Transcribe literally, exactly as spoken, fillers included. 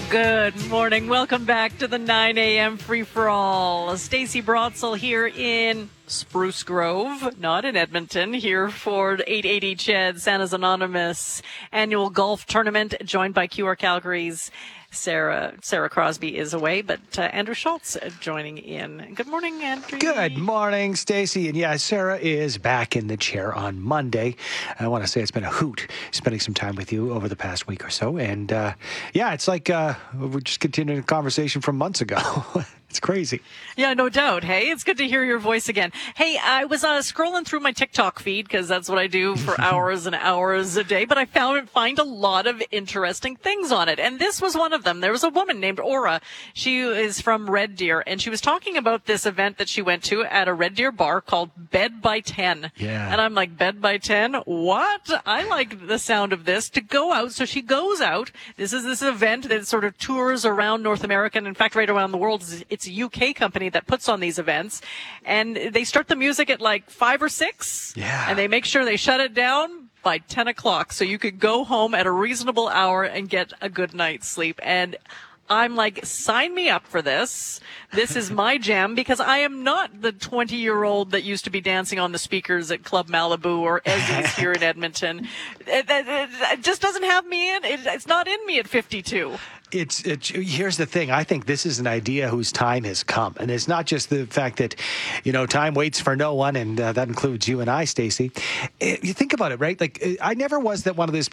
Good morning. Welcome back to the nine a.m. free-for-all. Stacey Brotzel here in Spruce Grove, not in Edmonton, here for eight eighty C H E D, Santa's Anonymous annual golf tournament, joined by Q R Calgary's Sarah Sarah Crosby is away, but uh, Andrew Schultz joining in. Good morning, Andrew. Good morning, Stacey. And yeah, Sarah is back in the chair on Monday. I want to say it's been a hoot spending some time with you over the past week or so. And uh, yeah, it's like uh, we're just continuing a conversation from months ago. It's crazy. Yeah, no doubt. Hey, it's good to hear your voice again. Hey, I was uh, scrolling through my TikTok feed because that's what I do for hours and hours a day, but I found find a lot of interesting things on it. And this was one of them. There was a woman named Aura. She is from Red Deer, and she was talking about this event that she went to at a Red Deer bar called Bed by ten. Yeah. And I'm like, Bed by ten? What? I like the sound of this. To go out. So she goes out. This is this event that sort of tours around North America, and in fact, right around the world. It's a U K company that puts on these events, and they start the music at like five or six. Yeah. And they make sure they shut it down by ten o'clock, so you could go home at a reasonable hour and get a good night's sleep. And I'm like, sign me up for this. This is my jam, because I am not the twenty-year-old that used to be dancing on the speakers at Club Malibu or Ezzy's here in Edmonton. It, it, it just doesn't have me in. It, it's not in me at fifty-two. It's, it's here's the thing. I think this is an idea whose time has come, and it's not just the fact that, you know, time waits for no one, and uh, that includes you and I, Stacey. You think about it, right? Like, I never was that one of those